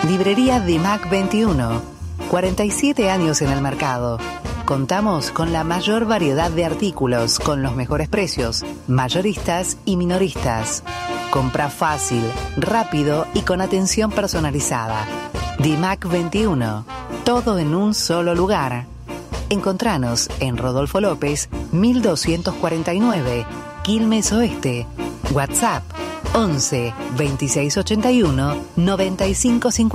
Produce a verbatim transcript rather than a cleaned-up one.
Librería Dimac veintiuno. cuarenta y siete años en el mercado. Contamos con la mayor variedad de artículos, con los mejores precios, mayoristas y minoristas. Compra fácil, rápido y con atención personalizada. Dimac veintiuno. Todo en un solo lugar. Encontranos en Rodolfo López, mil doscientos cuarenta y nueve, Quilmes Oeste. WhatsApp once veintiséis ochenta y uno noventa y cinco cincuenta.